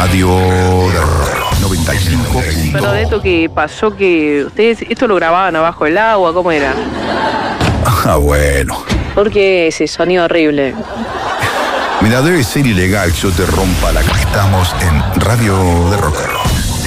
Radio de Rock 95. Pero de esto que pasó que ustedes esto lo grababan abajo del agua, ¿cómo era? Ah, bueno. Porque ese sonido horrible. Mira, debe ser ilegal que yo te rompa la cara. Estamos en Radio de Rock.